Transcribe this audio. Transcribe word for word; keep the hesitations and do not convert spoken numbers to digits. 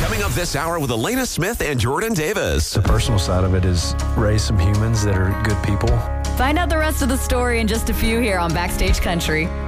Coming up this hour with Elena Smith and Jordan Davis. The personal side of it is raise some humans that are good people. Find out the rest of the story in just a few here on Backstage Country.